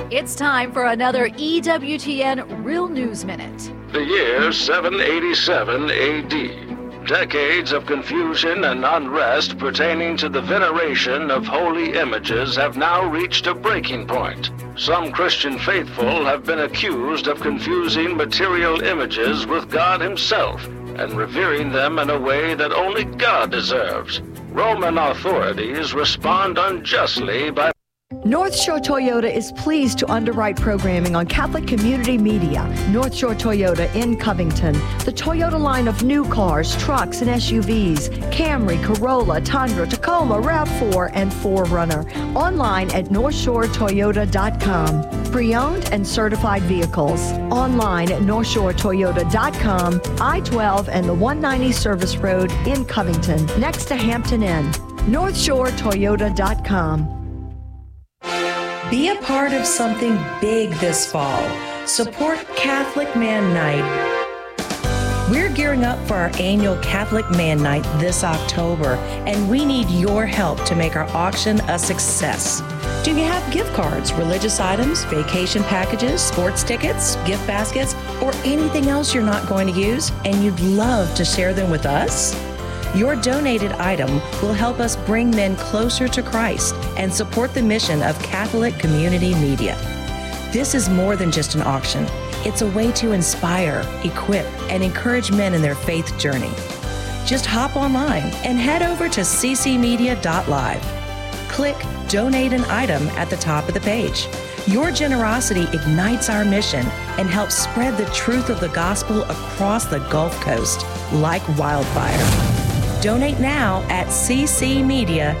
It's time for another EWTN Real News Minute. The year 787 AD. Decades of confusion and unrest pertaining to the veneration of holy images have now reached a breaking point. Some Christian faithful have been accused of confusing material images with God Himself and revering them in a way that only God deserves. Roman authorities respond unjustly by North Shore Toyota is pleased to underwrite programming on Catholic Community Media. North Shore Toyota in Covington. The Toyota line of new cars, trucks, and SUVs. Camry, Corolla, Tundra, Tacoma, RAV4, and 4Runner. Online at NorthShoreToyota.com. Pre-owned and certified vehicles. Online at NorthShoreToyota.com. I-12 and the 190 Service Road in Covington, next to Hampton Inn. NorthShoreToyota.com. Be a part of something big this fall. Support Catholic Man Night. We're gearing up for our annual Catholic Man Night this October, and we need your help to make our auction a success. Do you have gift cards, religious items, vacation packages, sports tickets, gift baskets, or anything else you're not going to use, and you'd love to share them with us? Your donated item will help us bring men closer to Christ and support the mission of Catholic Community Media. This is more than just an auction. It's a way to inspire, equip, and encourage men in their faith journey. Just hop online and head over to ccmedia.live. Click Donate an Item at the top of the page. Your generosity ignites our mission and helps spread the truth of the gospel across the Gulf Coast like wildfire. Donate now at ccmedia.live.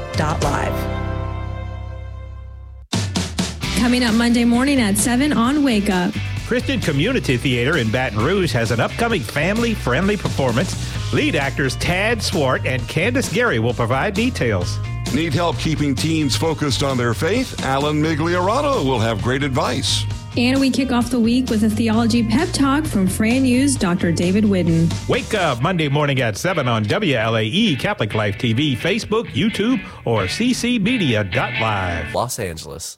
Coming up Monday morning at 7 on Wake Up. Christian Community Theater in Baton Rouge has an upcoming family-friendly performance. Lead actors Tad Swart and Candace Gary will provide details. Need help keeping teens focused on their faith? Alan Migliorano will have great advice. And we kick off the week with a theology pep talk from Fran News' Dr. David Whidden. Wake up Monday morning at 7 on WLAE, Catholic Life TV, Facebook, YouTube, or ccmedia.live. Los Angeles.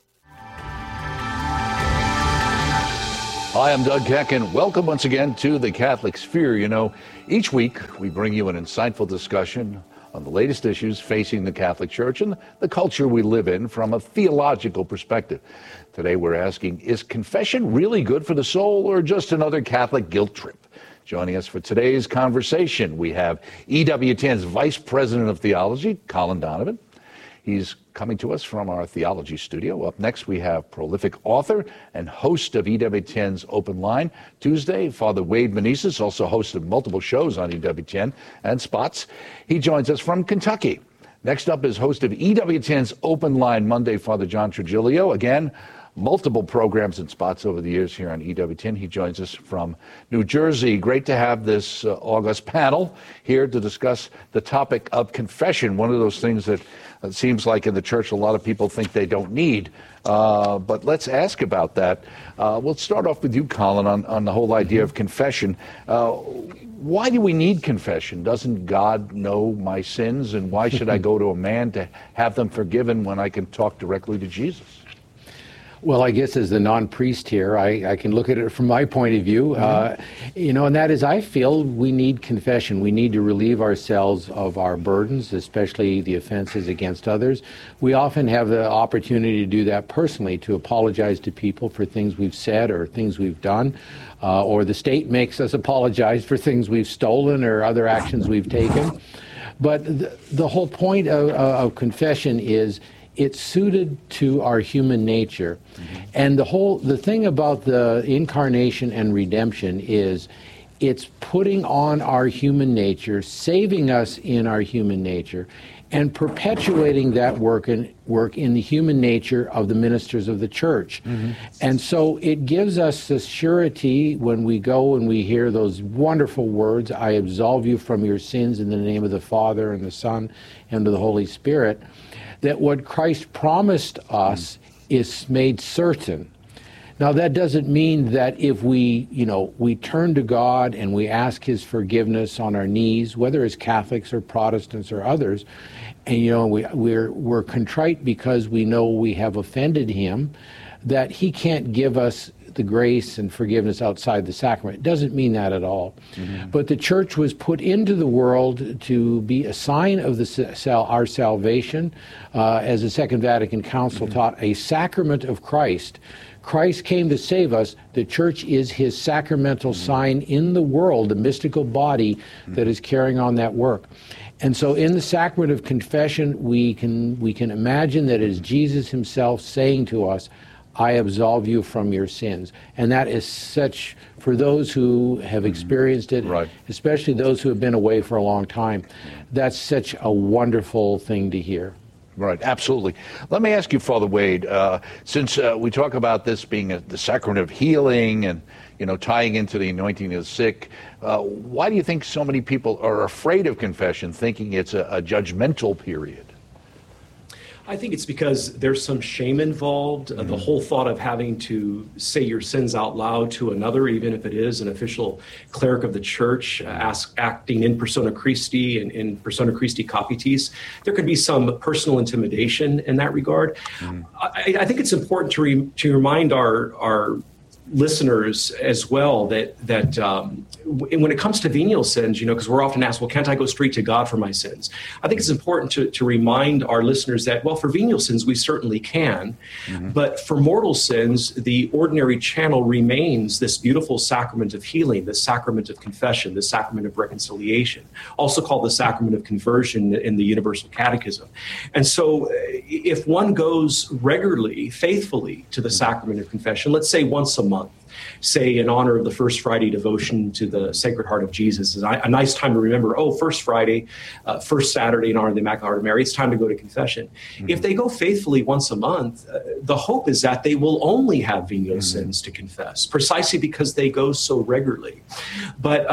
Hi, I'm Doug Keck, and welcome once again to the Catholic Sphere. You know, each week we bring you an insightful discussion on the latest issues facing the Catholic Church and the culture we live in from a theological perspective. Today we're asking, is confession really good for the soul or just another Catholic guilt trip? Joining us for today's conversation, we have EWTN's Vice President of Theology, Colin Donovan. He's coming to us from our theology studio. Up next, we have prolific author and host of EWTN's Open Line Tuesday, Father Wade Meneses, also host of multiple shows on EWTN and Spots. He joins us from Kentucky. Next up is host of EWTN's Open Line Monday, Father John Trigilio. Again, multiple programs and spots over the years here on EWTN. He joins us from New Jersey. Great to have this august panel here to discuss the topic of confession, one of those things that it seems like in the church a lot of people think they don't need. But let's ask about that. We'll start off with you, Colin, on the whole idea of confession. Why do we need confession? Doesn't God know my sins? And why should I go to a man to have them forgiven when I can talk directly to Jesus? Well, I guess as the non-priest here, I can look at it from my point of view, and that is I feel we need confession. We need to relieve ourselves of our burdens, especially the offenses against others. We often have the opportunity to do that personally, to apologize to people for things we've said or things we've done, or the state makes us apologize for things we've stolen or other actions we've taken. But the whole point of confession is it's suited to our human nature. And the thing about the incarnation and redemption is it's putting on our human nature, saving us in our human nature, and perpetuating that work in the human nature of the ministers of the church. And so it gives us the surety when we go and we hear those wonderful words, I absolve you from your sins in the name of the Father and the Son and of the Holy Spirit, that what Christ promised us is made certain. Now, that doesn't mean that if we turn to God and we ask his forgiveness on our knees, whether as Catholics or Protestants or others, and we're contrite because we know we have offended him, that he can't give us the grace and forgiveness outside the sacrament. It doesn't mean that at all. But the church was put into the world to be a sign of our salvation, as the Second Vatican Council taught, a sacrament of Christ. Christ came to save us. The church is his sacramental sign in the world, the mystical body that is carrying on that work. And so in the sacrament of confession, we can imagine that it is Jesus himself saying to us, I absolve you from your sins. And that is such, for those who have experienced it, especially those who have been away for a long time, that's such a wonderful thing to hear. Right, absolutely. Let me ask you, Father Wade, since we talk about this being the sacrament of healing and, tying into the anointing of the sick, why do you think so many people are afraid of confession, thinking it's a judgmental period? I think it's because there's some shame involved. The whole thought of having to say your sins out loud to another, even if it is an official cleric of the church, acting in persona Christi and in persona Christi capitis, there could be some personal intimidation in that regard. I think it's important to remind our listeners as well that when it comes to venial sins, because we're often asked, well, can't I go straight to God for my sins? I think it's important to remind our listeners that, well, for venial sins, we certainly can. But for mortal sins, the ordinary channel remains this beautiful sacrament of healing, the sacrament of confession, the sacrament of reconciliation, also called the sacrament of conversion in the Universal Catechism. And so if one goes regularly, faithfully to the sacrament of confession, let's say once a month, say in honor of the First Friday devotion to the Sacred Heart of Jesus is a nice time to remember, First Friday, first Saturday in honor of the Immaculate Heart of Mary, it's time to go to confession. If they go faithfully once a month, the hope is that they will only have venial sins to confess, precisely because they go so regularly. But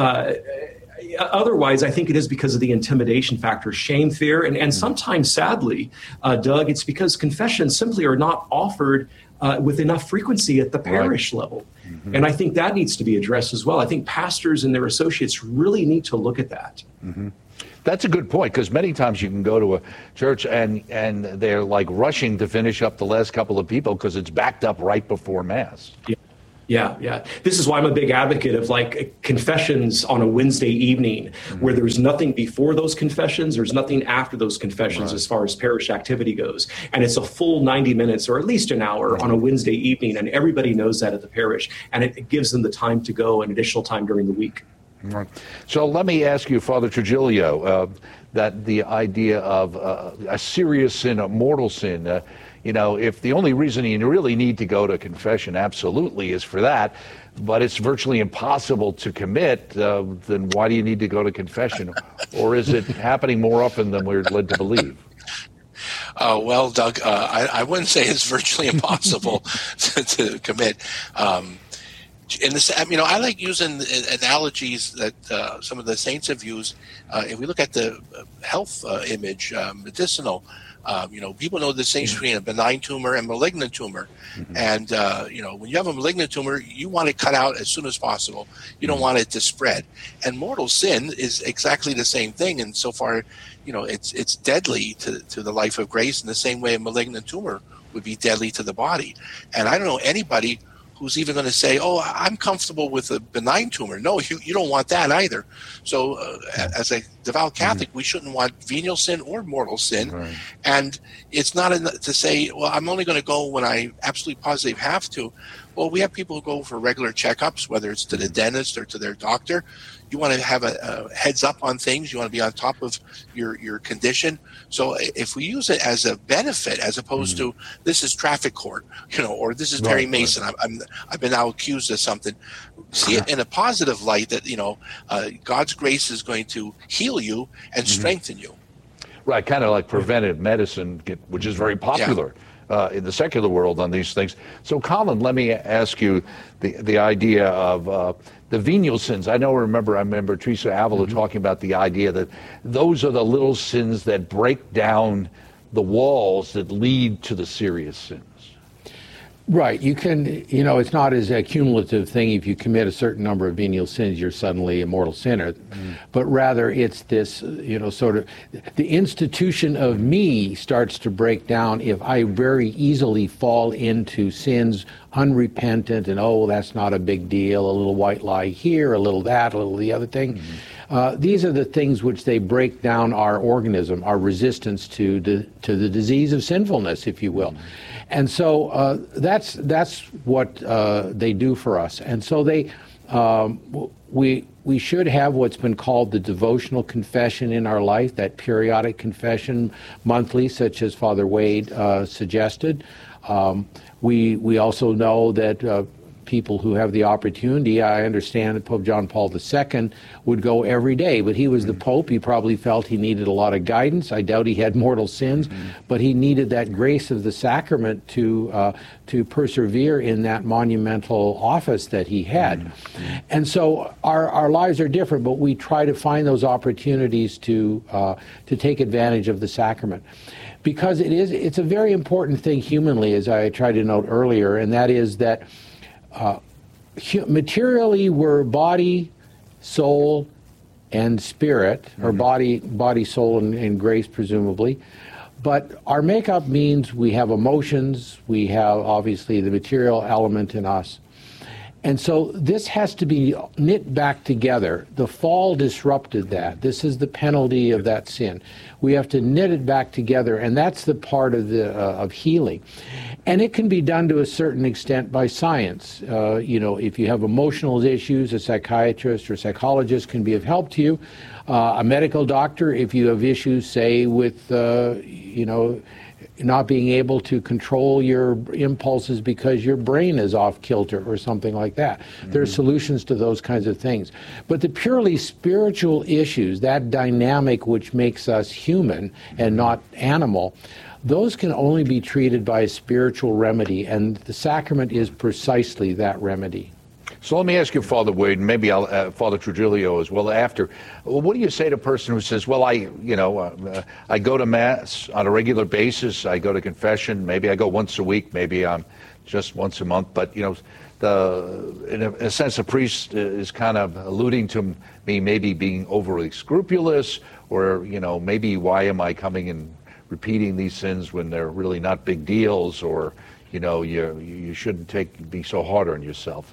otherwise, I think it is because of the intimidation factor, shame, fear, and sometimes, sadly, Doug, it's because confessions simply are not offered with enough frequency at the parish level. And I think that needs to be addressed as well. I think pastors and their associates really need to look at that. That's a good point, because many times you can go to a church and they're like rushing to finish up the last couple of people because it's backed up right before Mass. Yeah. This is why I'm a big advocate of confessions on a Wednesday evening, where there's nothing before those confessions, there's nothing after those confessions as far as parish activity goes. And it's a full 90 minutes or at least an hour on a Wednesday evening, and everybody knows that at the parish. And it gives them the time to go and additional time during the week. So let me ask you, Father Trigilio, that the idea of a serious sin, a mortal sin, if the only reason you really need to go to confession absolutely is for that, but it's virtually impossible to commit, then why do you need to go to confession? Or is it happening more often than we're led to believe? Well, Doug, I wouldn't say it's virtually impossible to commit. In this, I like using analogies that some of the saints have used. If we look at the health image, medicinal, people know the distinction between a benign tumor and malignant tumor. And, when you have a malignant tumor, you want it cut out as soon as possible. You don't want it to spread. And mortal sin is exactly the same thing. And so far, it's deadly to the life of grace in the same way a malignant tumor would be deadly to the body. And I don't know anybody who's even going to say, I'm comfortable with a benign tumor. No, you don't want that either. So as a devout Catholic, we shouldn't want venial sin or mortal sin. Right. And it's not to say, I'm only going to go when I absolutely positively have to. Well, we have people who go for regular checkups, whether it's to the dentist or to their doctor. You want to have a heads up on things. You want to be on top of your condition. So if we use it as a benefit, as opposed to this is traffic court, or this is Perry Mason, I've been now accused of something. See it in a positive light that God's grace is going to heal you and strengthen you. Right, kind of like preventive medicine, which is very popular. In the secular world on these things. So, Colin, let me ask you the idea of the venial sins. I remember Teresa Avila talking about the idea that those are the little sins that break down the walls that lead to the serious sins. Right. You can, it's not as a cumulative thing. If you commit a certain number of venial sins, you're suddenly a mortal sinner. But rather it's this, sort of, the institution of me starts to break down if I very easily fall into sins unrepentant and, that's not a big deal, a little white lie here, a little that, a little the other thing. These are the things which they break down our organism, our resistance to the disease of sinfulness, if you will. And so that's what they do for us. And so we should have what's been called the devotional confession in our life, that periodic confession monthly, such as Father Wade suggested. We also know that people who have the opportunity, I understand that Pope John Paul II would go every day, but he was the Pope. He probably felt he needed a lot of guidance. I doubt he had mortal sins, but he needed that grace of the sacrament to persevere in that monumental office that he had. And so our lives are different, but we try to find those opportunities to take advantage of the sacrament. Because it's a very important thing humanly, as I tried to note earlier, and that is that materially we're body, soul, and spirit, or body, soul, and grace, presumably. But our makeup means we have emotions, we have obviously the material element in us. And so this has to be knit back together. The fall disrupted that. This is the penalty of that sin. We have to knit it back together, and that's the part of healing. And it can be done to a certain extent by science. If you have emotional issues, a psychiatrist or psychologist can be of help to you. A medical doctor, if you have issues, say, with, not being able to control your impulses because your brain is off kilter or something like that. There are solutions to those kinds of things. But the purely spiritual issues, that dynamic which makes us human and not animal, those can only be treated by a spiritual remedy, and the sacrament is precisely that remedy. So let me ask you, Father Wade, and maybe Father Trujillo as well after. Well, what do you say to a person who says, well, I go to Mass on a regular basis, I go to confession, maybe I go once a week, maybe I'm just once a month, but, in a sense, the priest is kind of alluding to me maybe being overly scrupulous, or, maybe why am I coming and repeating these sins when they're really not big deals, or, you shouldn't be so hard on yourself.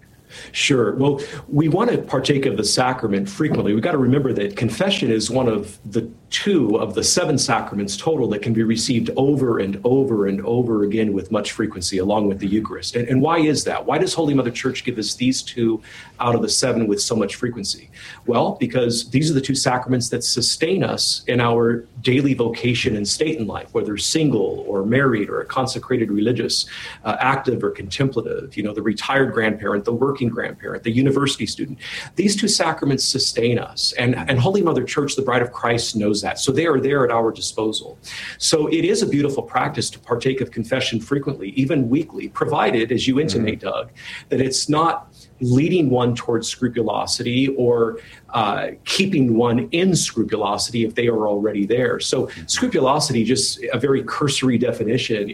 Sure. Well, we want to partake of the sacrament frequently. We've got to remember that confession is one of the 2 of the 7 sacraments total that can be received over and over and over again with much frequency, along with the Eucharist. And why is that? Why does Holy Mother Church give us these 2 out of the 7 with so much frequency? Well, because these are the 2 sacraments that sustain us in our daily vocation and state in life, whether single or married or a consecrated religious, active or contemplative, the retired grandparent, the working grandparent, the university student. These 2 sacraments sustain us. And Holy Mother Church, the Bride of Christ, knows that. So they are there at our disposal. So it is a beautiful practice to partake of confession frequently, even weekly, provided, as you intimate, Doug, that it's not leading one towards scrupulosity or keeping one in scrupulosity if they are already there. So scrupulosity, just a very cursory definition,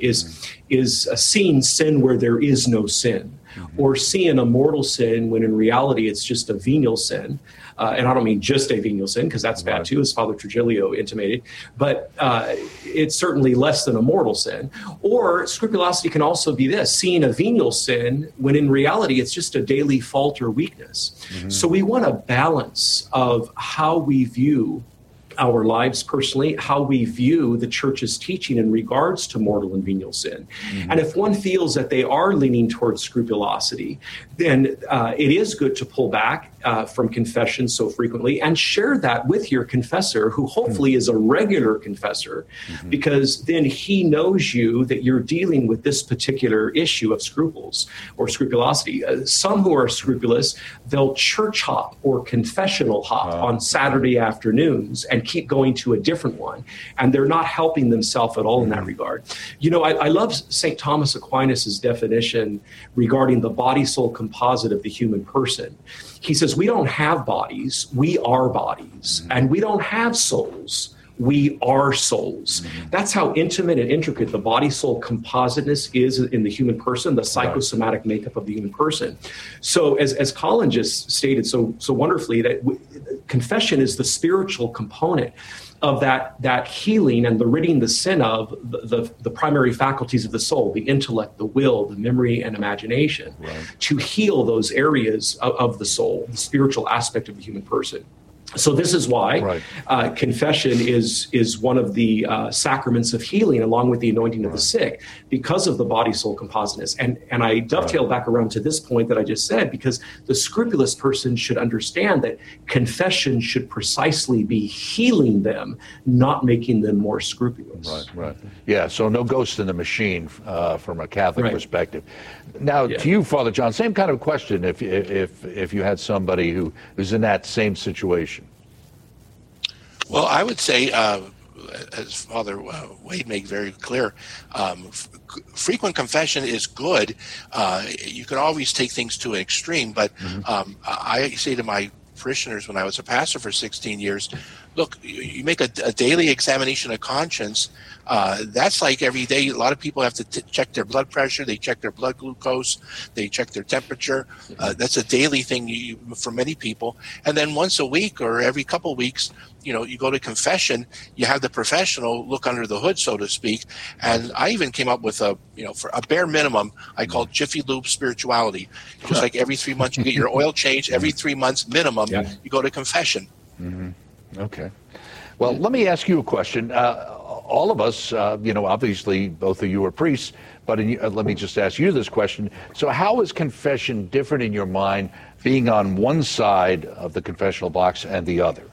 is seeing sin where there is no sin, or seeing a mortal sin when in reality it's just a venial sin. And I don't mean just a venial sin, because that's bad too, as Father Trujillo intimated, but it's certainly less than a mortal sin. Or scrupulosity can also be this, seeing a venial sin when in reality it's just a daily fault or weakness. So we want a balance of how we view our lives personally, how we view the Church's teaching in regards to mortal and venial sin. And if one feels that they are leaning towards scrupulosity, then it is good to pull back from confession so frequently and share that with your confessor, who hopefully is a regular confessor, because then he knows you that you're dealing with this particular issue of scruples or scrupulosity. Some who are scrupulous, they'll church hop or confessional hop on Saturday afternoons and keep going to a different one, and they're not helping themselves at all in that regard. I love St. Thomas Aquinas' definition regarding the body-soul composite of the human person. He says, we don't have bodies, we are bodies, and we don't have souls, we are souls. That's how intimate and intricate the body-soul compositeness is in the human person, the psychosomatic makeup of the human person. So as Colin just stated so wonderfully, that confession is the spiritual component of that healing and the ridding the sin of the primary faculties of the soul, the intellect, the will, the memory, and imagination, to heal those areas of the soul, the spiritual aspect of the human person. So this is why confession is one of the sacraments of healing, along with the anointing of the sick, because of the body-soul compositeness. And I dovetail back around to this point that I just said, because the scrupulous person should understand that confession should precisely be healing them, not making them more scrupulous. Right. Yeah, so no ghost in the machine from a Catholic perspective. Now, to you, Father John, same kind of question if you had somebody who's in that same situation. Well, I would say, as Father Wade made very clear, frequent confession is good. You can always take things to an extreme, but I say to my parishioners when I was a pastor for 16 years, look, you make a daily examination of conscience. That's like every day. A lot of people have to check their blood pressure. They check their blood glucose. They check their temperature. That's a daily thing for many people. And then once a week or every couple of weeks, you go to confession. You have the professional look under the hood, so to speak. And I even came up with for a bare minimum, I call it Jiffy Lube spirituality. Just like every 3 months you get your oil changed, every 3 months minimum, you go to confession. Okay. Well, let me ask you a question. All of us, obviously both of you are priests, but let me just ask you this question. So how is confession different in your mind, being on one side of the confessional box and the other?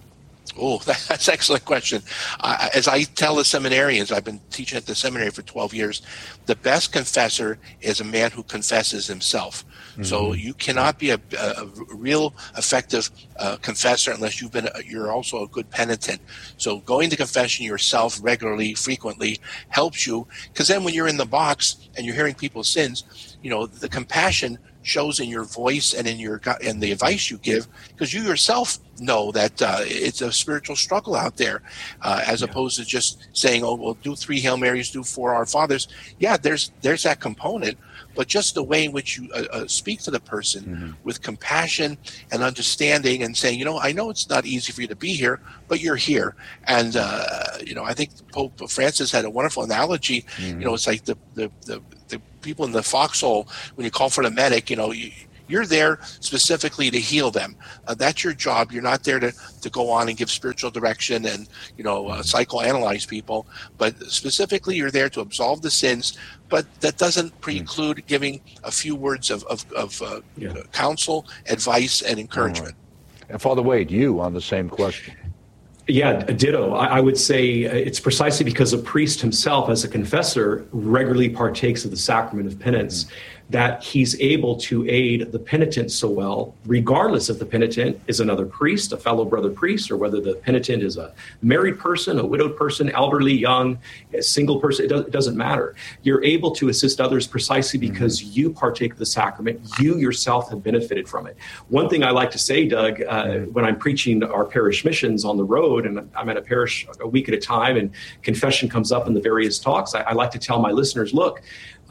Oh, that's an excellent question. As I tell the seminarians, I've been teaching at the seminary for 12 years, the best confessor is a man who confesses himself. So you cannot be a real effective confessor unless you're also a good penitent. So going to confession yourself regularly, frequently helps you, because then when you're in the box and you're hearing people's sins, the compassion shows in your voice and in the advice you give, because you yourself know that it's a spiritual struggle out there, as opposed to just saying, oh, well, do 3 Hail Marys, do 4 Our Fathers. Yeah, there's that component, but just the way in which you speak to the person with compassion and understanding and saying, I know it's not easy for you to be here, but you're here. And, I think Pope Francis had a wonderful analogy. It's like the people in the foxhole, when you call for the medic, you're there specifically to heal them. That's your job. You're not there to go on and give spiritual direction and, psychoanalyze people. But specifically, you're there to absolve the sins. But that doesn't preclude giving a few words of counsel, advice, and encouragement. And Father Wade, you on the same question. Yeah, ditto. I would say it's precisely because a priest himself, as a confessor, regularly partakes of the sacrament of penance, that he's able to aid the penitent so well, regardless if the penitent is another priest, a fellow brother priest, or whether the penitent is a married person, a widowed person, elderly, young, a single person. It doesn't matter. You're able to assist others precisely because you partake of the sacrament. You yourself have benefited from it. One thing I like to say, Doug, when I'm preaching our parish missions on the road, and I'm at a parish a week at a time, and confession comes up in the various talks, I like to tell my listeners, look,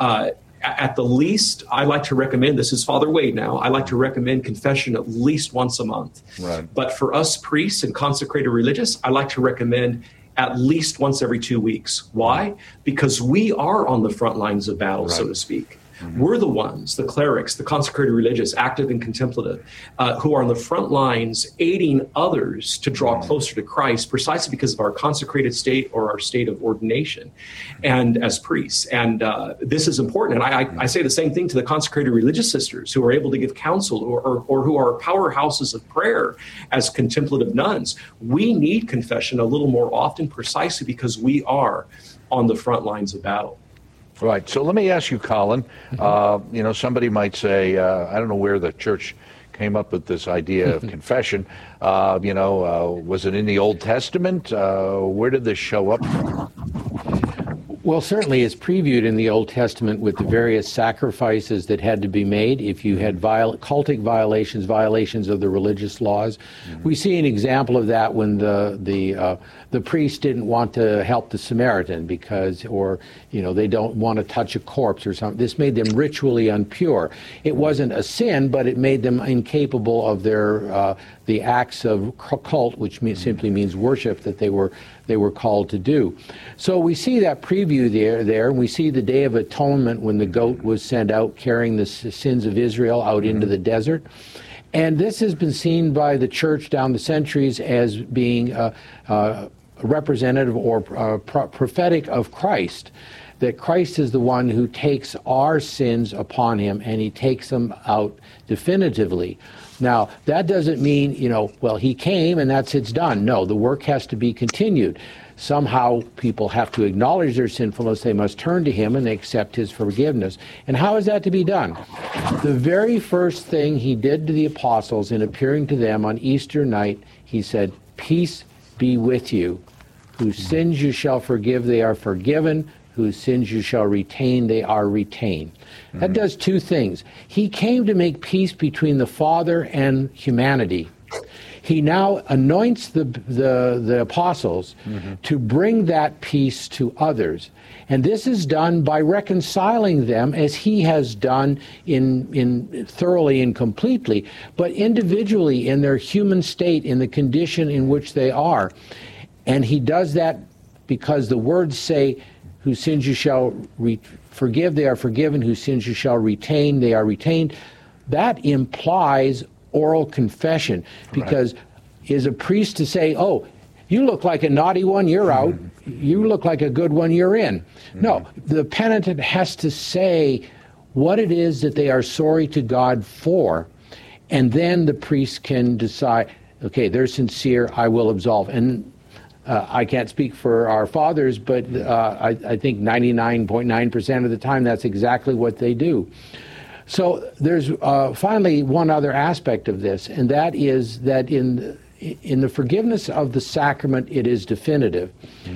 at the least, I like to recommend, this is Father Wade now, I like to recommend confession at least once a month. Right. But for us priests and consecrated religious, I like to recommend at least once every 2 weeks. Why? Because we are on the front lines of battle, so to speak. We're the ones, the clerics, the consecrated religious, active and contemplative, who are on the front lines aiding others to draw closer to Christ precisely because of our consecrated state or our state of ordination and as priests. And this is important. And I say the same thing to the consecrated religious sisters who are able to give counsel or who are powerhouses of prayer as contemplative nuns. We need confession a little more often precisely because we are on the front lines of battle. Right. So let me ask you, Colin, somebody might say, I don't know where the church came up with this idea of confession. Was it in the Old Testament? Where did this show up from? Well, certainly it's previewed in the Old Testament with the various sacrifices that had to be made if you had cultic violations of the religious laws. We see an example of that when the priest didn't want to help the Samaritan because, or they don't want to touch a corpse or something. This made them ritually impure. It wasn't a sin, but it made them incapable of the acts of cult, which simply means worship that they were called to do. So we see that preview there, and we see the Day of Atonement when the goat was sent out carrying the sins of Israel out into the desert. And this has been seen by the church down the centuries as being representative or prophetic of Christ, that Christ is the one who takes our sins upon him and he takes them out definitively. Now, that doesn't mean, he came and it's done. No, the work has to be continued. Somehow people have to acknowledge their sinfulness. They must turn to him and they accept his forgiveness. And how is that to be done? The very first thing he did to the apostles in appearing to them on Easter night, he said, "Peace be with you. Whose sins you shall forgive, they are forgiven. Whose sins you shall retain, they are retained." That does two things. He came to make peace between the Father and humanity. He now anoints the apostles to bring that peace to others. And this is done by reconciling them as he has done in thoroughly and completely, but individually in their human state, in the condition in which they are. And he does that because the words say, "Whose sins you shall forgive, they are forgiven. Whose sins you shall retain, they are retained." That implies oral confession, because is a priest to say, "Oh, you look like a naughty one, you're out. You look like a good one, you're in." No, the penitent has to say what it is that they are sorry to God for, and then the priest can decide, okay, they're sincere, I will absolve. And I can't speak for our fathers, but I think 99.9% of the time that's exactly what they do. So there's finally one other aspect of this, and that is that in the forgiveness of the sacrament, it is definitive.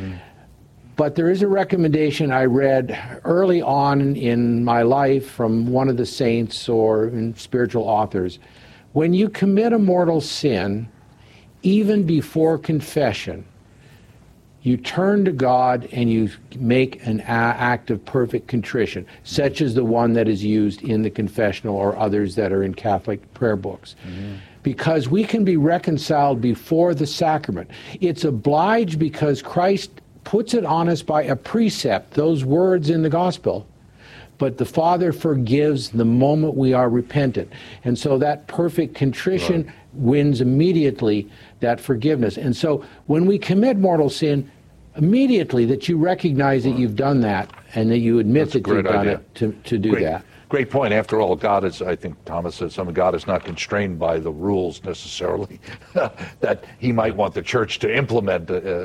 But there is a recommendation I read early on in my life from one of the saints or in spiritual authors. When you commit a mortal sin, even before confession, you turn to God and you make an act of perfect contrition, such as the one that is used in the confessional or others that are in Catholic prayer books. Because we can be reconciled before the sacrament. It's obliged because Christ puts it on us by a precept, those words in the gospel. But the Father forgives the moment we are repentant. And so that perfect contrition wins immediately that forgiveness. And so when we commit mortal sin, immediately that you recognize that you've done that and that you admit that you've done it to do that. Great point. After all, God is, I think Thomas said something, God is not constrained by the rules necessarily that he might want the church to implement,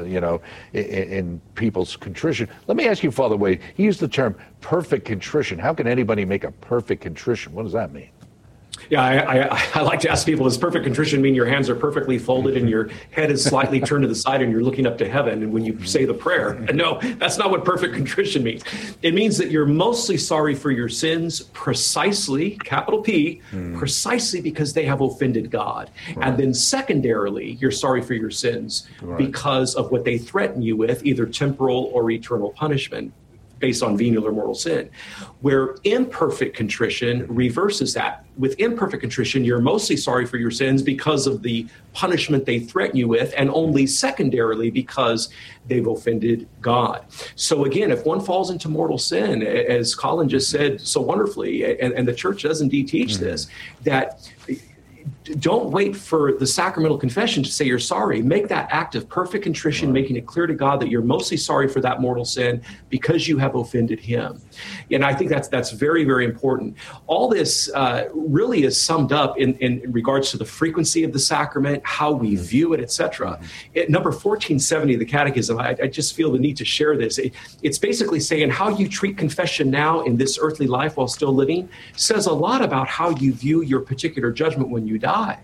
in people's contrition. Let me ask you, Father Wade, he used the term perfect contrition. How can anybody make a perfect contrition? What does that mean? Yeah, I like to ask people, does perfect contrition mean your hands are perfectly folded and your head is slightly turned to the side and you're looking up to heaven and when you say the prayer? And no, that's not what perfect contrition means. It means that you're mostly sorry for your sins precisely, capital P, precisely because they have offended God. And then secondarily, you're sorry for your sins because of what they threaten you with, either temporal or eternal punishment, based on venial or mortal sin, where imperfect contrition reverses that. With imperfect contrition, you're mostly sorry for your sins because of the punishment they threaten you with, and only secondarily because they've offended God. So again, if one falls into mortal sin, as Colin just said so wonderfully, and the church does indeed teach this, that don't wait for the sacramental confession to say you're sorry. Make that act of perfect contrition, making it clear to God that you're mostly sorry for that mortal sin because you have offended him. And I think that's very, very important. All this really is summed up in regards to the frequency of the sacrament, how we view it, etc. At number 1470 of the Catechism, I just feel the need to share this. It's basically saying how you treat confession now in this earthly life while still living says a lot about how you view your particular judgment when you die.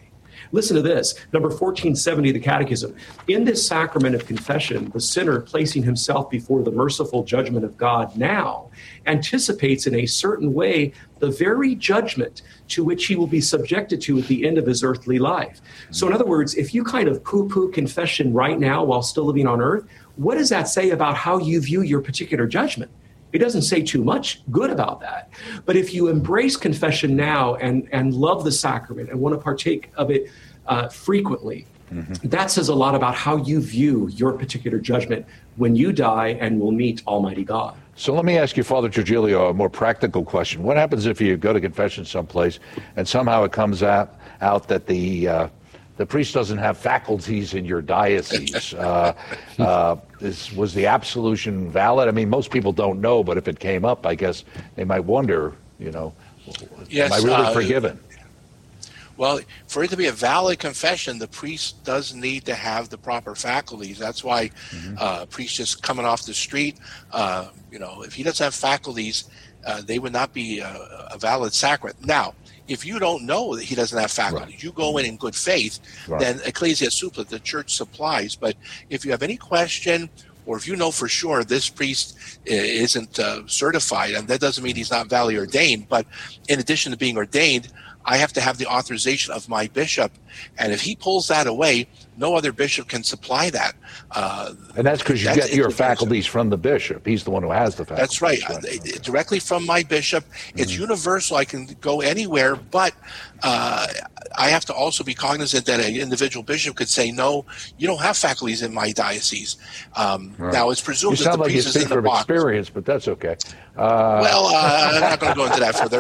Listen to this, number 1470 of the Catechism. In this sacrament of confession, the sinner placing himself before the merciful judgment of God now anticipates in a certain way the very judgment to which he will be subjected to at the end of his earthly life. So in other words, if you kind of poo-poo confession right now while still living on earth, what does that say about how you view your particular judgment? It doesn't say too much good about that. But if you embrace confession now and love the sacrament and want to partake of it frequently, that says a lot about how you view your particular judgment when you die and will meet Almighty God. So let me ask you, Father Trigilio, a more practical question. What happens if you go to confession someplace and somehow it comes out that the priest doesn't have faculties in your diocese? Was the absolution valid? I mean, most people don't know, but if it came up, I guess they might wonder, yes, am I really forgiven? Well, for it to be a valid confession, the priest does need to have the proper faculties. That's why a priest just coming off the street, if he doesn't have faculties, they would not be a valid sacrament. Now, if you don't know that he doesn't have faculties, you go in good faith, then Ecclesia Supplet, the church supplies. But if you have any question, or if you know for sure this priest isn't certified, and that doesn't mean he's not validly ordained, but in addition to being ordained, I have to have the authorization of my bishop. And if he pulls that away, no other bishop can supply that. And that's because you get your faculties from the bishop. He's the one who has the faculties. That's right. Directly from my bishop. It's universal. I can go anywhere, but I have to also be cognizant that an individual bishop could say, no, you don't have faculties in my diocese. Now, it's presumed that the priest is in the box. You sound like you speak from experience, but that's okay. I'm not going to go into that further.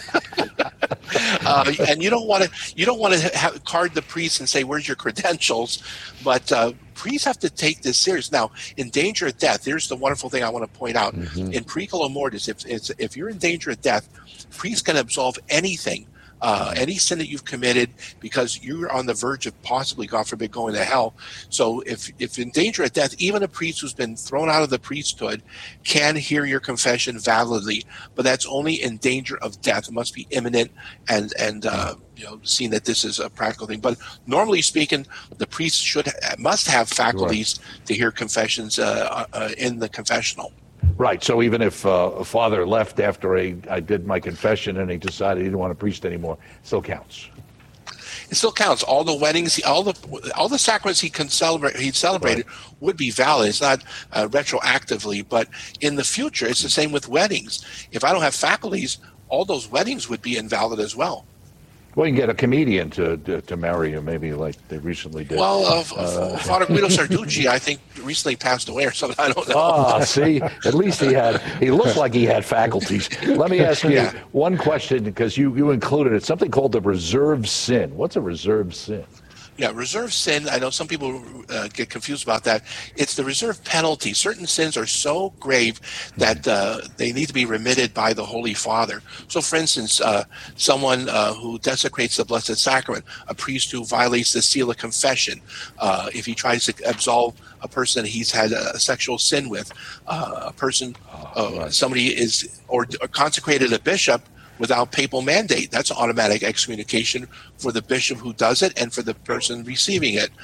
But and you don't want to card the priest and say, where's your credentials? But priests have to take this serious. Now, in danger of death, here's the wonderful thing I want to point out. In Periculo Mortis, if you're in danger of death, priests can absolve anything. Any sin that you've committed, because you're on the verge of possibly, God forbid, going to hell. So if in danger of death, even a priest who's been thrown out of the priesthood can hear your confession validly, but that's only in danger of death. It must be imminent and seeing that this is a practical thing. But normally speaking, the priest must have faculties to hear confessions in the confessional. Right. So even if a father left after I did my confession and he decided he didn't want to priest anymore, it still counts. It still counts. All the weddings, all the sacraments he celebrated would be valid. It's not retroactively, but in the future, it's the same with weddings. If I don't have faculties, all those weddings would be invalid as well. Well, you can get a comedian to marry you, maybe like they recently did. Well, Father Guido Sarducci, I think, recently passed away or something. I don't know. Ah, see, at least he looked like he had faculties. Let me ask you one question, because you included it, something called the reserved sin. What's a reserved sin? Yeah, reserved sin, I know some people get confused about that. It's the reserved penalty. Certain sins are so grave that they need to be remitted by the Holy Father. So, for instance, someone who desecrates the Blessed Sacrament, a priest who violates the seal of confession, if he tries to absolve a person that he's had a sexual sin with, a person, somebody is or consecrated a bishop without papal mandate. That's automatic excommunication for the bishop who does it and for the person receiving it.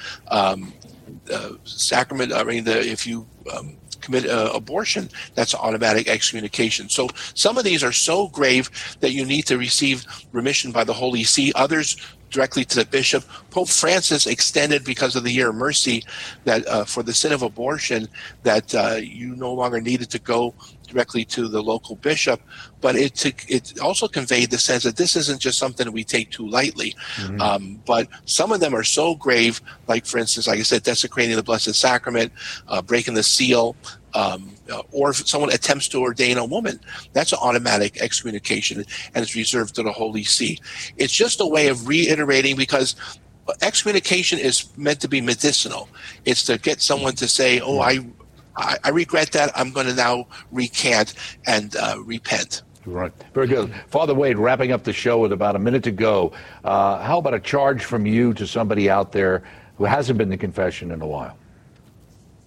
If you commit abortion, that's automatic excommunication. So some of these are so grave that you need to receive remission by the Holy See. Others directly to the bishop. Pope Francis extended, because of the Year of Mercy, that for the sin of abortion, that you no longer needed to go directly to the local bishop, but it also conveyed the sense that this isn't just something that we take too lightly. But some of them are so grave, like, for instance, like I said, desecrating the Blessed Sacrament, breaking the seal, or if someone attempts to ordain a woman, that's an automatic excommunication, and it's reserved to the Holy See. It's just a way of reiterating, because excommunication is meant to be medicinal. It's to get someone to say, oh, I regret that. I'm going to now recant and repent. Right. Very good. Father Wade, wrapping up the show with about a minute to go. How about a charge from you to somebody out there who hasn't been to confession in a while?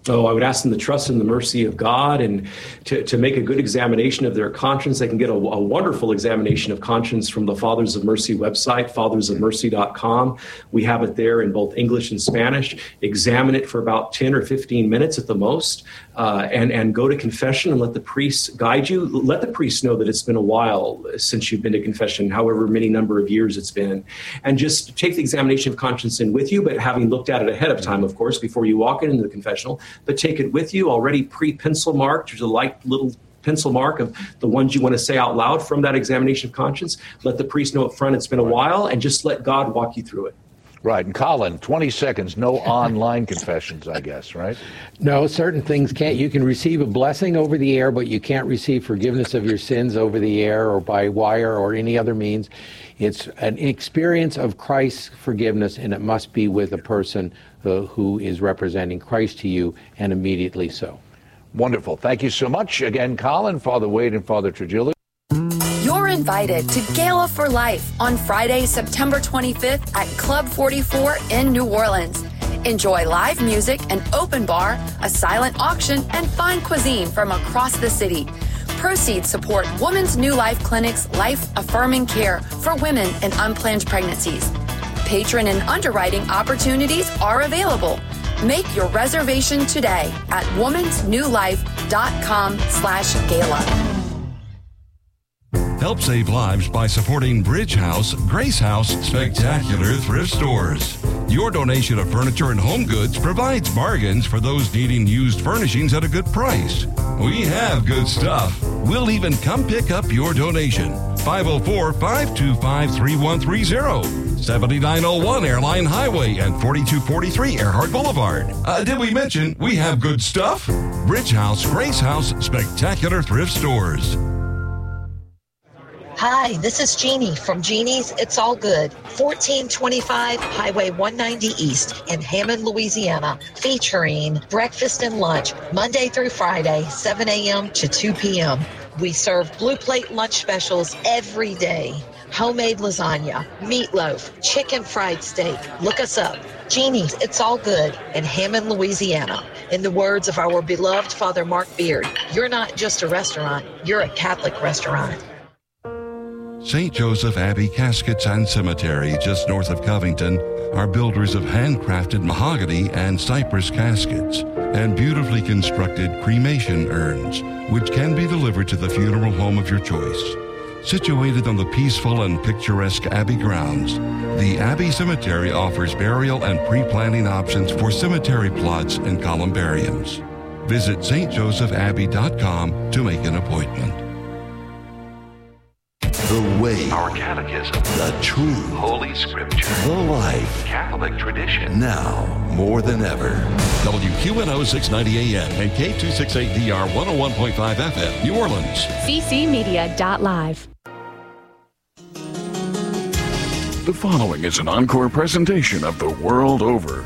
Oh, I would ask them to trust in the mercy of God and to make a good examination of their conscience. They can get a wonderful examination of conscience from the Fathers of Mercy website, fathersofmercy.com. We have it there in both English and Spanish. Examine it for about 10 or 15 minutes at the most, and go to confession and let the priest guide you. Let the priest know that it's been a while since you've been to confession, however many number of years it's been. And just take the examination of conscience in with you, but having looked at it ahead of time, of course, before you walk into the confessional. But take it with you already pre-pencil marked. There's a light little pencil mark of the ones you want to say out loud from that examination of conscience. Let the priest know up front it's been a while, and just let God walk you through it. Right. And Colin, 20 seconds, no online confessions, I guess, right? No, certain things can't. You can receive a blessing over the air, but you can't receive forgiveness of your sins over the air or by wire or any other means. It's an experience of Christ's forgiveness, and it must be with a person who is representing Christ to you, and immediately so. Wonderful. Thank you so much. Again, Colin, Father Wade, and Father Trujillo. You're invited to Gala for Life on Friday, September 25th at Club 44 in New Orleans. Enjoy live music, an open bar, a silent auction, and fine cuisine from across the city. Proceeds support Women's New Life Clinic's life-affirming care for women in unplanned pregnancies. Patron and underwriting opportunities are available. Make your reservation today at womensnewlife.com/gala. Help save lives by supporting Bridge House, Grace House Spectacular Thrift Stores. Your donation of furniture and home goods provides bargains for those needing used furnishings at a good price. We have good stuff. We'll even come pick up your donation. 504-525-3130. 7901 Airline Highway and 4243 Earhart Boulevard. Did we mention we have good stuff? Bridge House, Grace House Spectacular Thrift Stores. Hi, this is Jeannie from Jeannie's It's All Good, 1425 Highway 190 East in Hammond, Louisiana, featuring breakfast and lunch Monday through Friday, 7 a.m. to 2 p.m. We serve blue plate lunch specials every day. Homemade lasagna, meatloaf, chicken fried steak. Look us up. Jeannie's It's All Good in Hammond, Louisiana. In the words of our beloved Father Mark Beard, you're not just a restaurant, you're a Catholic restaurant. St. Joseph Abbey Caskets and Cemetery, just north of Covington, are builders of handcrafted mahogany and cypress caskets and beautifully constructed cremation urns, which can be delivered to the funeral home of your choice. Situated on the peaceful and picturesque Abbey grounds, the Abbey Cemetery offers burial and pre-planning options for cemetery plots and columbariums. Visit stjosephabbey.com to make an appointment. The way, our catechism, the truth, Holy Scripture, the life, Catholic tradition. Now more than ever. WQNO 690 AM and K268DR 101.5 FM, New Orleans. ccmedia.live. The following is an encore presentation of The World Over.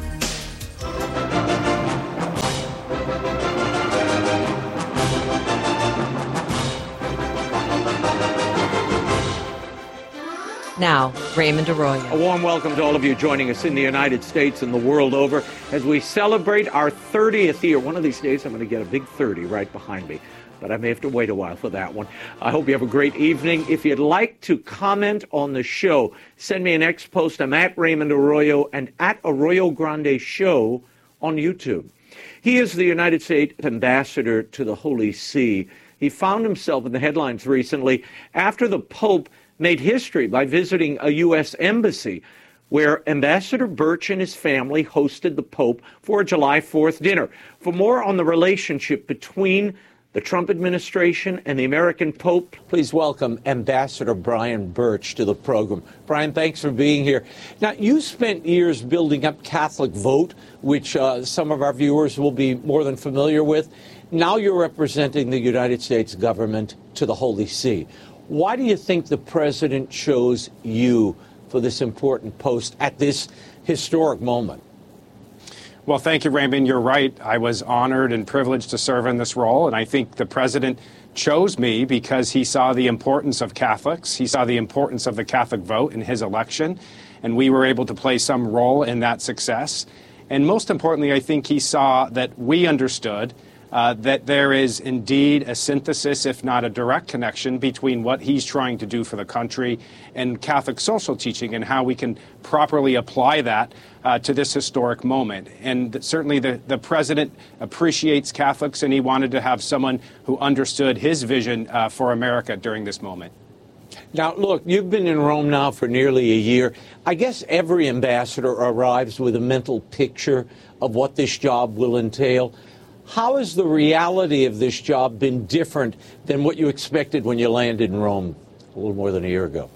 Now, Raymond Arroyo. A warm welcome to all of you joining us in the United States and the world over as we celebrate our 30th year. One of these days, I'm going to get a big 30 right behind me, but I may have to wait a while for that one. I hope you have a great evening. If you'd like to comment on the show, send me an X post. I'm at Raymond Arroyo and at Arroyo Grande Show on YouTube. He is the United States ambassador to the Holy See. He found himself in the headlines recently after the Pope made history by visiting a U.S. embassy where Ambassador Birch and his family hosted the Pope for a July 4th dinner. For more on the relationship between the Trump administration and the American Pope, please welcome Ambassador Brian Birch to the program. Brian, thanks for being here. Now, you spent years building up Catholic Vote, which some of our viewers will be more than familiar with. Now you're representing the United States government to the Holy See. Why do you think the president chose you for this important post at this historic moment? Well, thank you, Raymond. You're right. I was honored and privileged to serve in this role, and I think the president chose me because he saw the importance of Catholics. He saw the importance of the Catholic vote in his election, and we were able to play some role in that success. And most importantly, I think he saw that we understood that there is indeed a synthesis, if not a direct connection, between what he's trying to do for the country and Catholic social teaching and how we can properly apply that to this historic moment. And certainly the president appreciates Catholics, and he wanted to have someone who understood his vision for America during this moment. Now, look, you've been in Rome now for nearly a year. I guess every ambassador arrives with a mental picture of what this job will entail. How has the reality of this job been different than what you expected when you landed in Rome a little more than a year ago?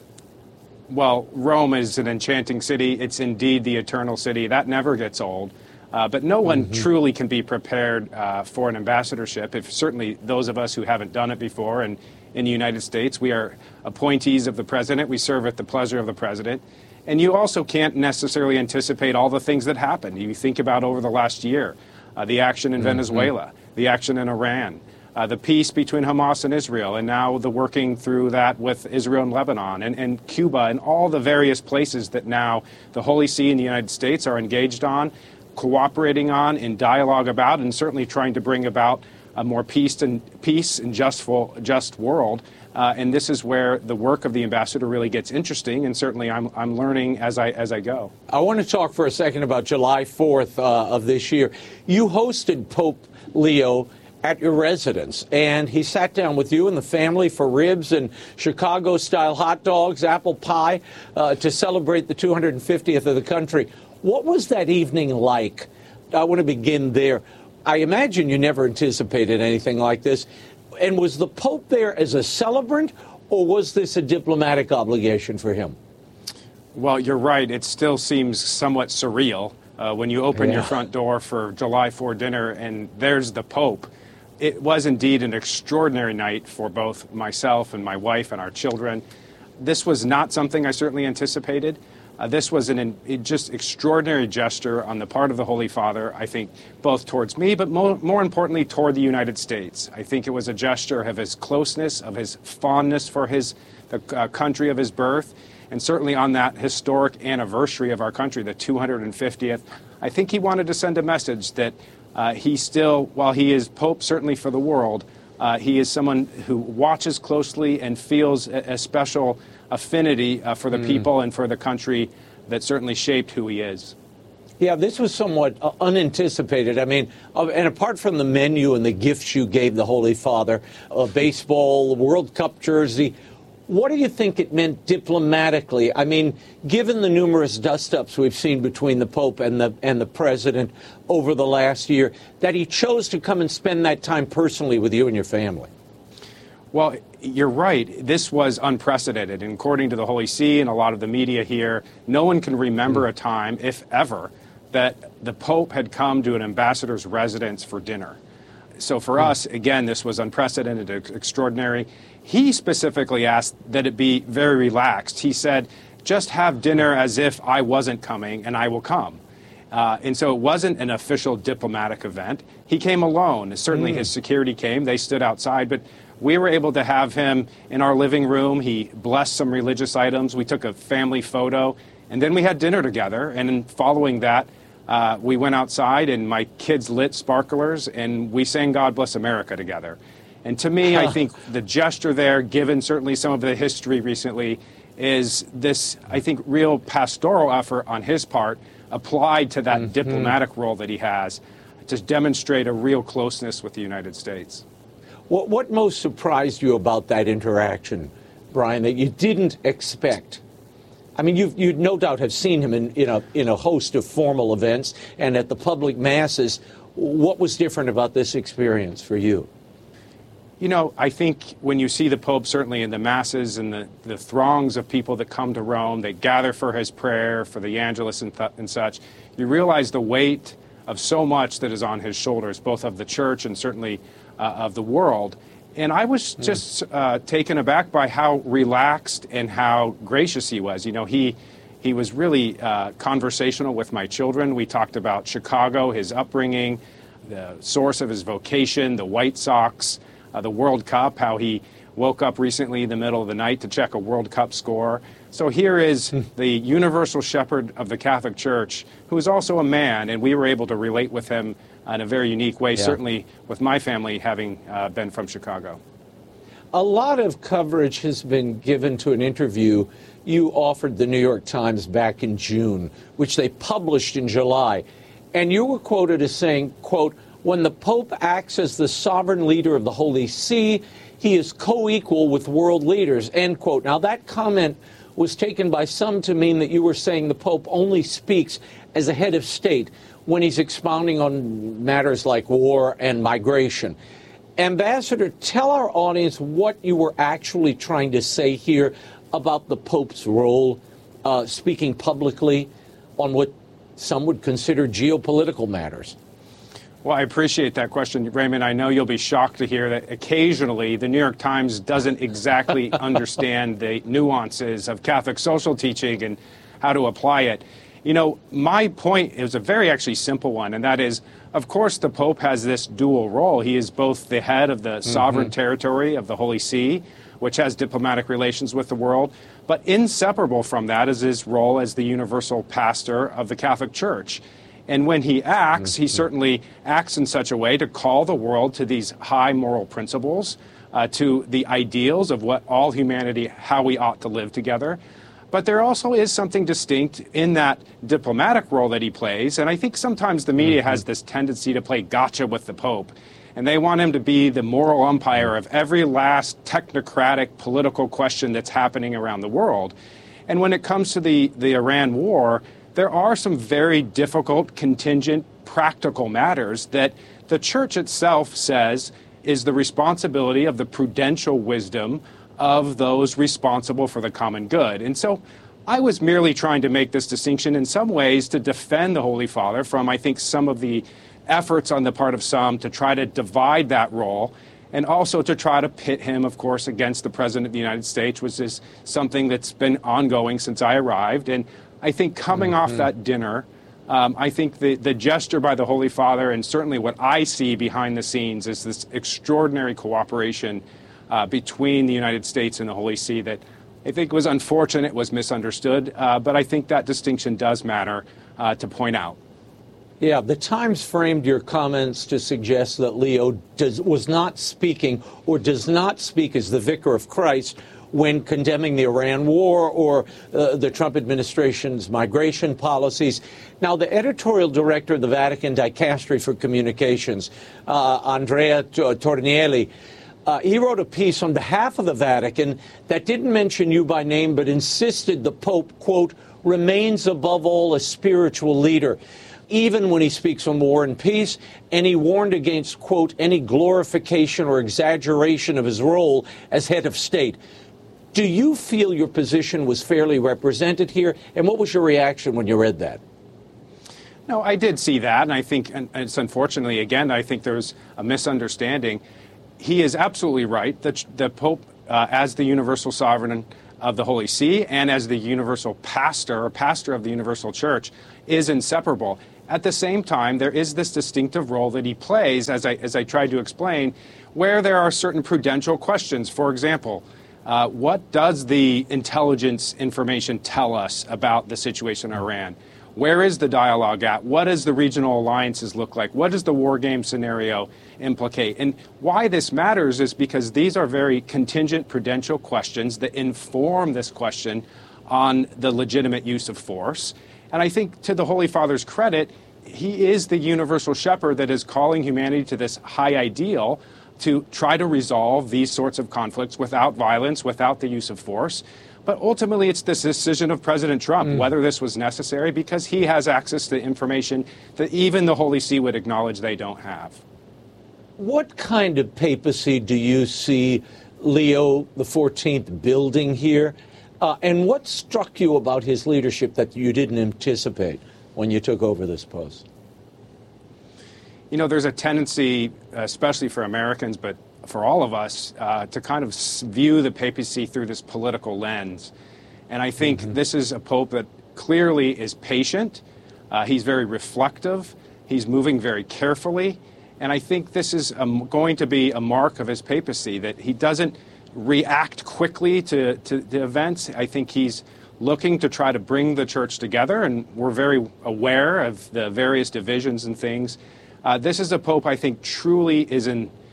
Well, Rome is an enchanting city. It's indeed the eternal city. That never gets old. But no one truly can be prepared for an ambassadorship, if certainly those of us who haven't done it before. And in the United States, we are appointees of the president. We serve at the pleasure of the president. And you also can't necessarily anticipate all the things that happen. You think about over the last year, the action in Venezuela, the action in Iran, the peace between Hamas and Israel, and now the working through that with Israel and Lebanon and Cuba and all the various places that now the Holy See and the United States are engaged on, cooperating on, in dialogue about, and certainly trying to bring about a more peace and just world. And this is where the work of the ambassador really gets interesting, and certainly I'm learning as I go. I want to talk for a second about July 4th of this year. You hosted Pope Leo at your residence, and he sat down with you and the family for ribs and Chicago-style hot dogs, apple pie, to celebrate the 250th of the country. What was that evening like? I want to begin there. I imagine you never anticipated anything like this. And was the Pope there as a celebrant, or was this a diplomatic obligation for him? Well, you're right. It still seems somewhat surreal when you open your front door for July 4 dinner and there's the Pope. It was indeed an extraordinary night for both myself and my wife and our children. This was not something I certainly anticipated. This was a just extraordinary gesture on the part of the Holy Father, I think, both towards me, but more importantly, toward the United States. I think it was a gesture of his closeness, of his fondness for the country of his birth, and certainly on that historic anniversary of our country, the 250th. I think he wanted to send a message that he still, while he is Pope certainly for the world, he is someone who watches closely and feels a special affinity for the people and for the country that certainly shaped who he is. Yeah, this was somewhat unanticipated. I mean, and apart from the menu and the gifts you gave the Holy Father, a baseball, World Cup jersey, what do you think it meant diplomatically? I mean, given the numerous dust-ups we've seen between the Pope and the President over the last year, that he chose to come and spend that time personally with you and your family. Well, you're right. This was unprecedented. And according to the Holy See and a lot of the media here, no one can remember a time, if ever, that the Pope had come to an ambassador's residence for dinner. So for us, again, this was unprecedented, extraordinary. He specifically asked that it be very relaxed. He said, just have dinner as if I wasn't coming and I will come. And so it wasn't an official diplomatic event. He came alone. Certainly his security came. They stood outside. But we were able to have him in our living room. He blessed some religious items. We took a family photo. And then we had dinner together. And then following that, we went outside and my kids lit sparklers and we sang God Bless America together. And to me, I think the gesture there, given certainly some of the history recently, is this, I think, real pastoral effort on his part applied to that diplomatic role that he has to demonstrate a real closeness with the United States. What most surprised you about that interaction, Brian, that you didn't expect? I mean, you no doubt have seen him in a host of formal events and at the public masses. What was different about this experience for you? You know, I think when you see the Pope, certainly in the masses and the throngs of people that come to Rome, they gather for his prayer, for the Angelus and such, you realize the weight of so much that is on his shoulders, both of the church and certainly of the world. And I was just taken aback by how relaxed and how gracious he was. You know, he was really conversational with my children. We talked about Chicago, his upbringing, the source of his vocation, the White Sox, the World Cup, how he woke up recently in the middle of the night to check a World Cup score. So here is the universal shepherd of the Catholic Church, who is also a man, and we were able to relate with him in a very unique way, certainly with my family having been from Chicago. A lot of coverage has been given to an interview you offered the New York Times back in June, which they published in July. And you were quoted as saying, quote, "When the Pope acts as the sovereign leader of the Holy See, he is co-equal with world leaders," end quote. Now, that comment was taken by some to mean that you were saying the Pope only speaks as a head of state when he's expounding on matters like war and migration. Ambassador, tell our audience what you were actually trying to say here about the Pope's role speaking publicly on what some would consider geopolitical matters. Well, I appreciate that question, Raymond. I know you'll be shocked to hear that occasionally the New York Times doesn't exactly understand the nuances of Catholic social teaching and how to apply it. You know, my point is a very actually simple one, and that is, of course, the Pope has this dual role. He is both the head of the sovereign territory of the Holy See, which has diplomatic relations with the world, but inseparable from that is his role as the universal pastor of the Catholic Church. And when he acts, he certainly acts in such a way to call the world to these high moral principles, to the ideals of what all humanity, how we ought to live together. But there also is something distinct in that diplomatic role that he plays. And I think sometimes the media has this tendency to play gotcha with the Pope. And they want him to be the moral umpire of every last technocratic political question that's happening around the world. And when it comes to the Iran war, there are some very difficult, contingent, practical matters that the Church itself says is the responsibility of the prudential wisdom of those responsible for the common good. And so I was merely trying to make this distinction in some ways to defend the Holy Father from, I think, some of the efforts on the part of some to try to divide that role, and also to try to pit him, of course, against the President of the United States, which is something that's been ongoing since I arrived. And I think coming off that dinner, I think the gesture by the Holy Father, and certainly what I see behind the scenes, is this extraordinary cooperation between the United States and the Holy See that I think was unfortunate, was misunderstood, but I think that distinction does matter to point out. Yeah, the Times framed your comments to suggest that Leo was not speaking or does not speak as the vicar of Christ when condemning the Iran war or the Trump administration's migration policies. Now, the editorial director of the Vatican Dicastery for Communications, Andrea Tornielli, he wrote a piece on behalf of the Vatican that didn't mention you by name, but insisted the Pope, quote, remains above all a spiritual leader, even when he speaks on war and peace, and he warned against, quote, any glorification or exaggeration of his role as head of state. Do you feel your position was fairly represented here? And what was your reaction when you read that? No, I did see that, and I think, and it's unfortunately, again, I think there's a misunderstanding. He is absolutely right that the Pope, as the universal sovereign of the Holy See and as the universal pastor, or pastor of the universal church, is inseparable. At the same time, there is this distinctive role that he plays, as I tried to explain, where there are certain prudential questions. For example, what does the intelligence information tell us about the situation in Iran? Where is the dialogue at? What does the regional alliances look like? What does the war game scenario implicate? And why this matters is because these are very contingent prudential questions that inform this question on the legitimate use of force. And I think, to the Holy Father's credit, he is the universal shepherd that is calling humanity to this high ideal to try to resolve these sorts of conflicts without violence, without the use of force. But ultimately, it's this decision of President Trump, whether this was necessary, because he has access to information that even the Holy See would acknowledge they don't have. What kind of papacy do you see Leo XIV building here? And what struck you about his leadership that you didn't anticipate when you took over this post? You know, there's a tendency, especially for Americans, but for all of us, to kind of view the papacy through this political lens. And I think this is a pope that clearly is patient. He's very reflective. He's moving very carefully. And I think this is going to be a mark of his papacy, that he doesn't react quickly to the events. I think he's looking to try to bring the church together, and we're very aware of the various divisions and things. This is a pope I think truly is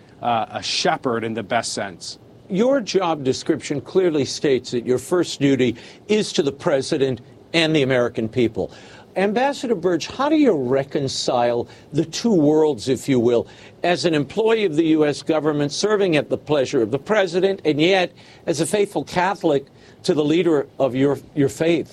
a shepherd in the best sense. Your job description clearly states that your first duty is to the president and the American people. Ambassador Burge, how do you reconcile the two worlds, if you will, as an employee of the U.S. government serving at the pleasure of the president, and yet as a faithful Catholic to the leader of your faith?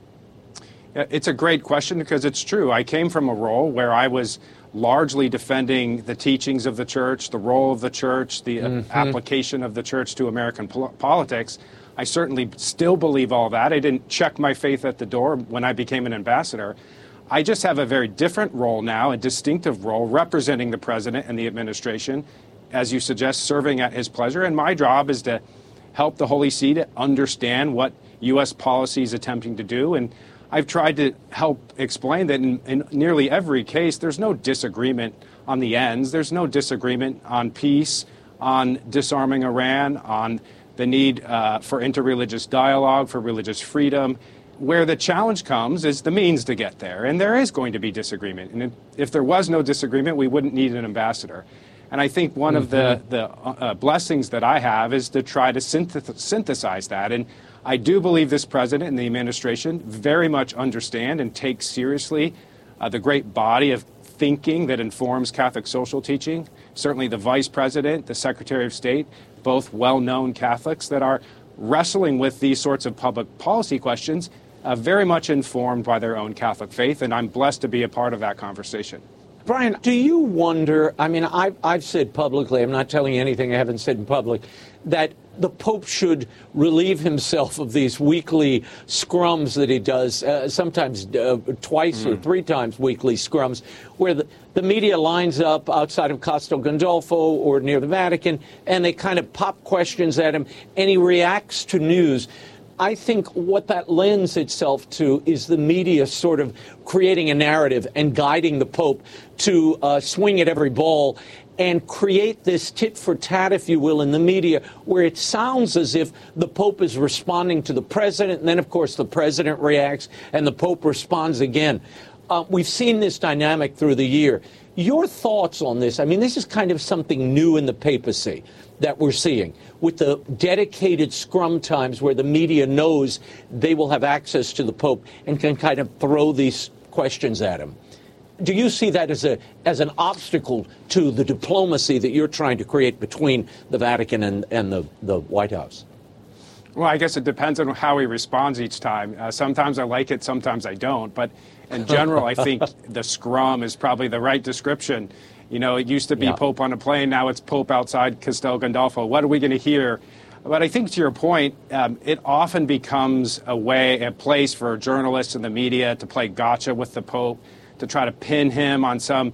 It's a great question because it's true. I came from a role where I was largely defending the teachings of the church, the role of the church, the application of the church to American politics. I certainly still believe all that. I didn't check my faith at the door when I became an ambassador. I just have a very different role now, a distinctive role, representing the president and the administration, as you suggest, serving at his pleasure. And my job is to help the Holy See to understand what U.S. policy is attempting to do. And I've tried to help explain that in nearly every case, there's no disagreement on the ends. There's no disagreement on peace, on disarming Iran, on the need for interreligious dialogue, for religious freedom. Where the challenge comes is the means to get there. And there is going to be disagreement. And if there was no disagreement, we wouldn't need an ambassador. And I think one of the blessings that I have is to try to synthesize that. And I do believe this president and the administration very much understand and take seriously the great body of thinking that informs Catholic social teaching. Certainly the vice president, the secretary of state, both well-known Catholics that are wrestling with these sorts of public policy questions, very much informed by their own Catholic faith. And I'm blessed to be a part of that conversation. Brian, do you wonder, I mean, I've said publicly, I'm not telling you anything I haven't said in public, that the Pope should relieve himself of these weekly scrums that he does, sometimes twice or three times weekly scrums, where the media lines up outside of Castel Gandolfo or near the Vatican, and they kind of pop questions at him, and he reacts to news. I think what that lends itself to is the media sort of creating a narrative and guiding the Pope to swing at every ball and create this tit for tat, if you will, in the media, where it sounds as if the Pope is responding to the president, and then, of course, the president reacts and the Pope responds again. We've seen this dynamic through the year. Your thoughts on this? I mean, this is kind of something new in the papacy that we're seeing, with the dedicated scrum times where the media knows they will have access to the Pope and can kind of throw these questions at him. Do you see that as an obstacle to the diplomacy that you're trying to create between the Vatican and the White House? Well, I guess it depends on how he responds each time. Sometimes I like it, sometimes I don't. But in general, I think the scrum is probably the right description. You know, it used to be Pope on a plane. Now it's Pope outside Castel Gandolfo. What are we going to hear? But I think to your point, it often becomes a place for journalists and the media to play gotcha with the Pope, to try to pin him on some,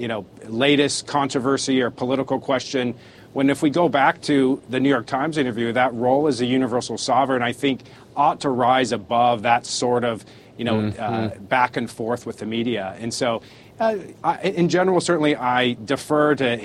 latest controversy or political question. When if we go back to the New York Times interview, that role as a universal sovereign, I think, ought to rise above that sort of, back and forth with the media. And so, in general, certainly I defer to